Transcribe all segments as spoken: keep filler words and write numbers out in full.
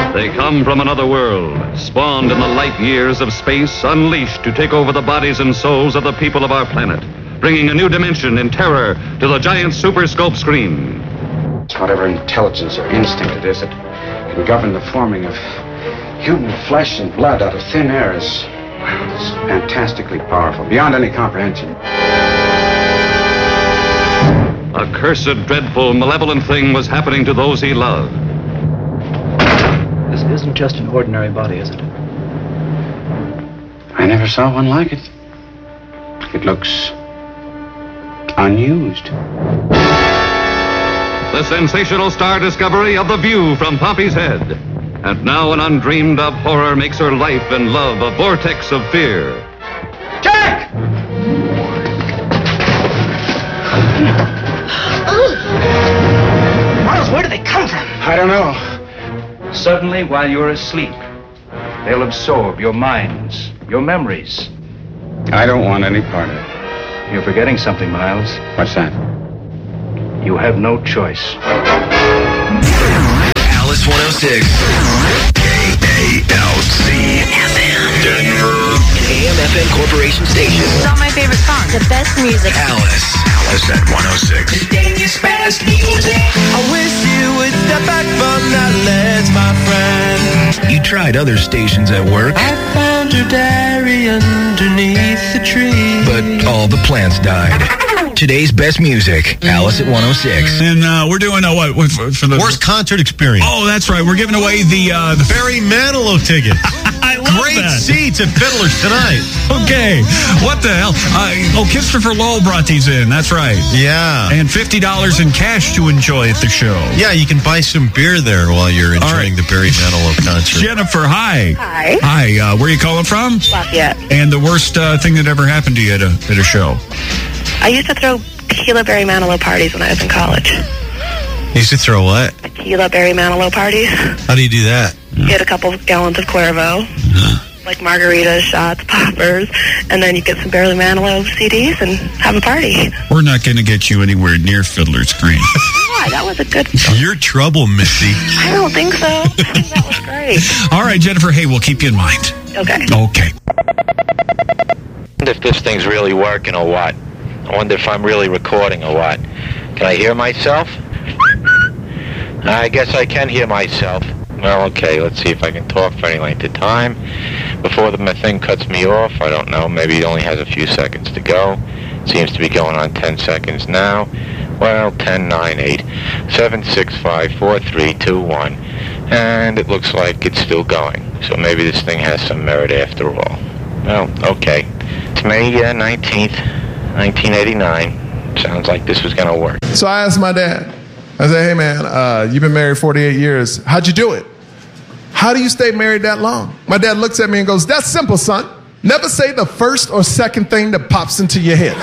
They come from another world, spawned in the light years of space, unleashed to take over the bodies and souls of the people of our planet, bringing a new dimension in terror to the giant Super Scope screen. Whatever intelligence or instinct it is that can govern the forming of human flesh and blood out of thin air is, is fantastically powerful, beyond any comprehension. A cursed, dreadful, malevolent thing was happening to those he loved. This isn't just an ordinary body, is it? I never saw one like it. It looks unused. The sensational star discovery of The View from Pompey's Head. And now an undreamed of horror makes her life and love a vortex of fear. Jack! Miles, where do they come from? I don't know. Suddenly, while you're asleep, they'll absorb your minds, your memories. I don't want any part of it. You're forgetting something, Miles. What's that? You have no choice. Alice one oh six. K A L C. F M. Denver. A M F M Corporation Station. It's all my favorite songs. The best music. Alice. Alice at one oh six. Today's best music. I wish you would step back from that ledge, my friend. You tried other stations at work. I found your diary underneath the tree. But all the plants died. Today's best music, Alice at one oh six. And uh, we're doing uh, what for, for the worst concert experience. Oh, that's right. We're giving away the uh, the Barry Manilow tickets. I love Great that. seats at Fiddler's tonight. Okay, what the hell? Uh, oh, Christopher Lowell brought these in. That's right. Yeah, and fifty dollars in cash to enjoy at the show. Yeah, you can buy some beer there while you're enjoying right. the Barry Manilow concert. Jennifer, hi. Hi. Hi. Uh, where are you calling from? Lafayette. And the worst uh, thing that ever happened to you at a at a show? I used to throw tequila Barry Manilow parties when I was in college. You used to throw what? Tequila Barry Manilow parties. How do you do that? Get a couple gallons of Cuervo, uh-huh. like margaritas, shots, poppers, and then you get some Barry Manilow C Ds and have a party. We're not going to get you anywhere near Fiddler's Green. Why? That was a good... You're trouble, Missy. I don't think so. That was great. All right, Jennifer, hey, we'll keep you in mind. Okay. Okay. I wonder if this thing's really working or what. I wonder if I'm really recording or what. Can I hear myself? I guess I can hear myself. Well, okay, let's see if I can talk for any length of time before the thing cuts me off. I don't know. Maybe it only has a few seconds to go. Seems to be going on ten seconds now. Well, ten, nine, eight, seven, six, five, four, three, two, one. And it looks like it's still going. So maybe this thing has some merit after all. Well, okay. It's May uh, nineteenth, nineteen eighty-nine. Sounds like this was going to work. So I asked my dad. I said, hey, man, uh, you've been married forty-eight years. How'd you do it? How do you stay married that long? My dad looks at me and goes, that's simple, son. Never say the first or second thing that pops into your head.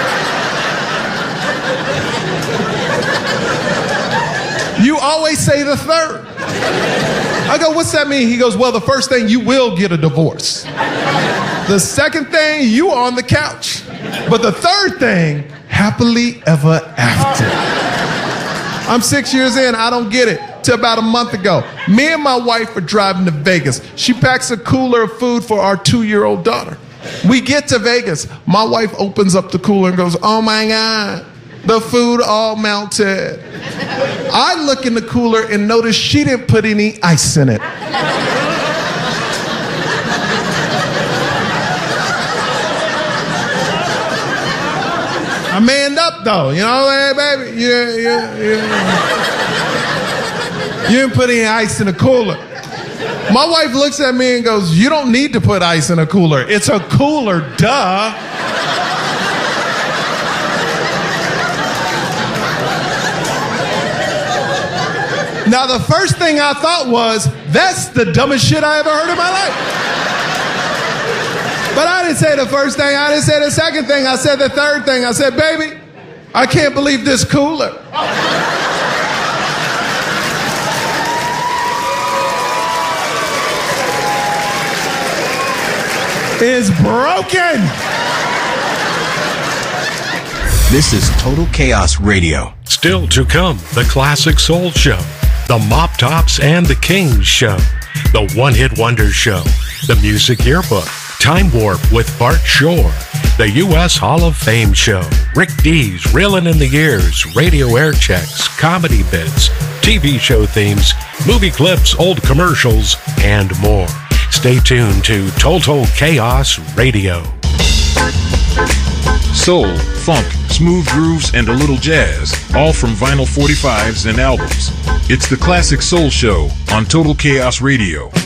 You always say the third. I go, what's that mean? He goes, well, the first thing, you will get a divorce. The second thing, you are on the couch. But the third thing, happily ever after. I'm six years in, I don't get it. Till about a month ago, me and my wife are driving to Vegas. She packs a cooler of food for our two-year-old daughter. We get to Vegas. My wife opens up the cooler and goes, oh my God, the food all melted. I look in the cooler and notice she didn't put any ice in it. I manned up though, you know, hey baby, yeah, yeah, yeah. You didn't put any ice in the cooler. My wife looks at me and goes, you don't need to put ice in a cooler. It's a cooler, duh. Now, the first thing I thought was, that's the dumbest shit I ever heard in my life. But I didn't say the first thing. I didn't say the second thing. I said the third thing. I said, baby, I can't believe this cooler is broken. This is Total Chaos Radio. Still to come, the Classic Soul Show. The Mop Tops and the Kings Show, The One Hit Wonder Show, The Music Yearbook, Time Warp with Bart Shore, The U S Hall of Fame Show, Rick D's Reelin' in the Years, Radio Air Checks, Comedy Bits, T V show themes, movie clips, old commercials, and more. Stay tuned to Total Chaos Radio. Soul, funk, smooth grooves, and a little jazz, all from vinyl forty-fives and albums. It's the Classic Soul Show on Total Chaos Radio.